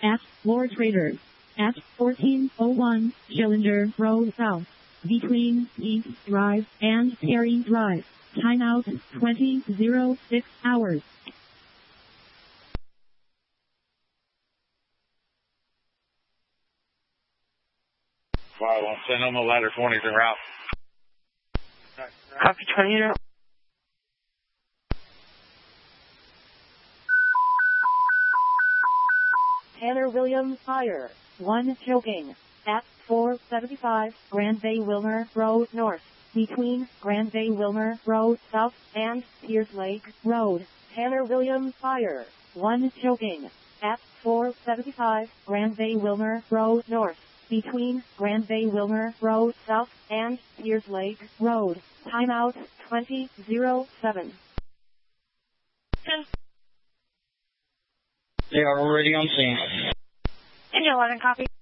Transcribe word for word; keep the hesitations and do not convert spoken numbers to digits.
at Floor Traders at fourteen oh one Schillinger Road South, between East Drive and Terry Drive. Timeout twenty oh six hours. five one, send them a ladder twenties en route. Copy twenty. Tanner Williams Fire, one choking, at four seventy-five Grand Bay Wilmer Road North, between Grand Bay Wilmer Road South and Pierce Lake Road. Tanner Williams Fire, one choking, at four seventy-five Grand Bay Wilmer Road North, between Grand Bay Wilmer Road South and Pierce Lake Road. Timeout twenty oh seven. They are already on scene. ten eleven, copy.